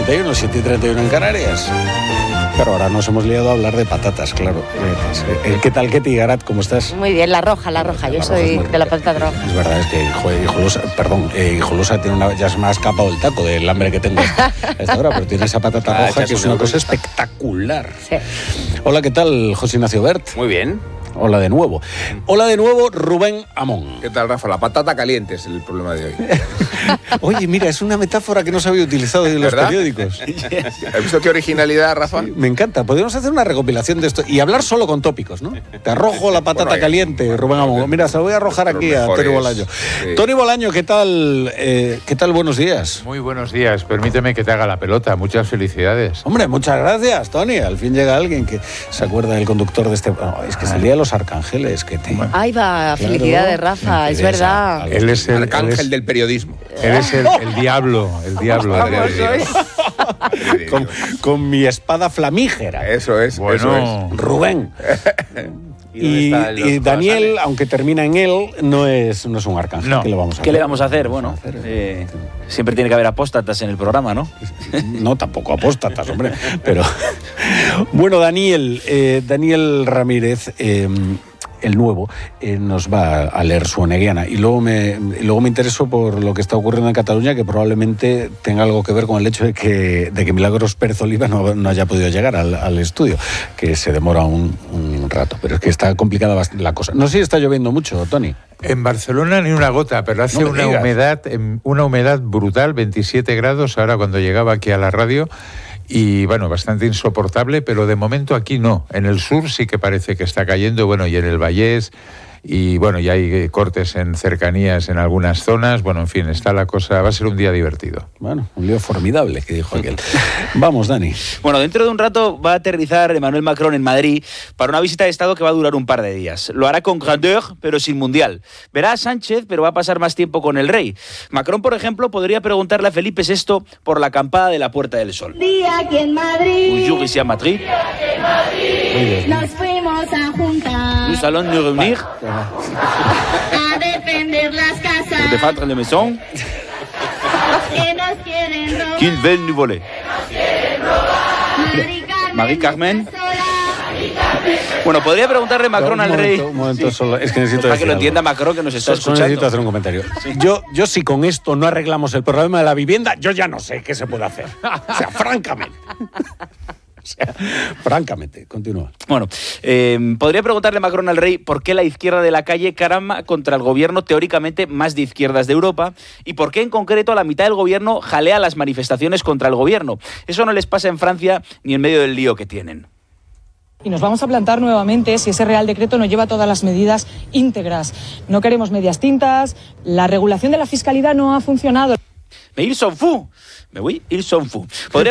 7:31, 7:31 en Canarias. Pero ahora nos hemos liado a hablar de patatas, claro. ¿Qué tal, Ketty Garat? ¿Cómo estás? Muy bien, la roja. Yo soy de la patata roja. Es verdad, es que Hijolosa tiene ya se me ha escapado el taco del hambre que tengo a esta hora, pero tiene esa patata roja que es una cosa espectacular. Sí. Hola, ¿qué tal, José Ignacio Bert? Muy bien. Hola de nuevo, Rubén Amón. ¿Qué tal, Rafa? La patata caliente es el problema de hoy. Oye, mira, es una metáfora que no se había utilizado en los periódicos. ¿Has visto qué originalidad, Rafa? Sí, me encanta. Podríamos hacer una recopilación de esto y hablar solo con tópicos, ¿no? Te arrojo la patata caliente, Rubén Amón. Mira, se lo voy a arrojar aquí a Tony Bolaño. Sí. Tony Bolaño, ¿qué tal? ¿Qué tal? Buenos días. Muy buenos días. Permíteme que te haga la pelota. Muchas felicidades. Hombre, muchas gracias, Tony. Al fin llega alguien que se acuerda del conductor de este... No, es que es el Día de los Arcángeles. Ahí va, felicidades, Rafa, es verdad. Él es el arcángel del periodismo. Él es el diablo, con mi espada flamígera. Eso es, bueno. Eso es. Rubén. Y Daniel, aunque termina en él, no es un arcángel. No. ¿Qué le vamos a hacer? ¿Qué le vamos a hacer? Bueno, siempre tiene que haber apóstatas en el programa, ¿no? No, tampoco apóstatas, hombre. Pero bueno, Daniel Ramírez, el nuevo, nos va a leer su oneguiana. Y luego me intereso por lo que está ocurriendo en Cataluña, que probablemente tenga algo que ver con el hecho de que Milagros Pérez Oliva no haya podido llegar al estudio, que se demora un rato. Pero es que está complicada la cosa. No sé si está lloviendo mucho, Tony. En Barcelona ni una gota, pero hace una humedad brutal, 27 grados, ahora cuando llegaba aquí a la radio. Y bueno, bastante insoportable, pero de momento aquí no. En el sur sí que parece que está cayendo, bueno, y en el Vallés, y bueno, ya hay cortes en cercanías en algunas zonas. Bueno, en fin, está la cosa, va a ser un día divertido. Bueno, un lío formidable, que dijo aquel. Vamos, Dani. Bueno, dentro de un rato va a aterrizar Emmanuel Macron en Madrid para una visita de Estado que va a durar un par de días. Lo hará con grandeur, pero sin mundial. Verá a Sánchez, pero va a pasar más tiempo con el rey. Macron, por ejemplo, podría preguntarle a Felipe VI por la acampada de la Puerta del Sol. Día aquí en Madrid. Bonjour, ici a Madrid. Nos fuimos a juntar. Nous allons nous reunir. A defender las casas. De défendre les maisons. Que nos quieren robar. Qu'ils veulent nous voler. Marie Carmen. Bueno, podría preguntarle Macron al rey. Un momento solo. Es que necesito para decir que lo algo. entienda Macron, que nos está escuchando. Necesito hacer un comentario. Sí. Yo si con esto no arreglamos el problema de la vivienda, yo ya no sé qué se puede hacer. O sea, francamente, continúa. Bueno, podría preguntarle Macron al rey por qué la izquierda de la calle caramba contra el gobierno teóricamente más de izquierdas de Europa y por qué en concreto la mitad del gobierno jalea las manifestaciones contra el gobierno. Eso no les pasa en Francia ni en medio del lío que tienen. Y nos vamos a plantar nuevamente si ese Real Decreto no lleva todas las medidas íntegras. No queremos medias tintas, la regulación de la fiscalidad no ha funcionado. Mais ils sont fous. Mais oui, ils sont fous.